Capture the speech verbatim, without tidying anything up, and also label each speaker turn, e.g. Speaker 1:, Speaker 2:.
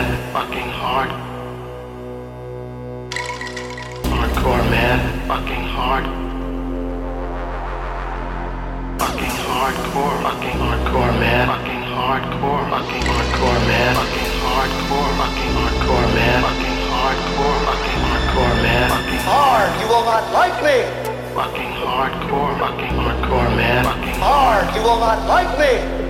Speaker 1: man, fucking hard. Hardcore man, fucking hard. Fucking hardcore, fucking hardcore man, fucking hardcore, fucking hardcore man, fucking hardcore, fucking hardcore man, fucking hardcore, fucking hardcore man, fucking
Speaker 2: hard, you will not like me.
Speaker 1: Fucking hardcore, fucking hardcore man, fucking
Speaker 2: hard, you will not like me.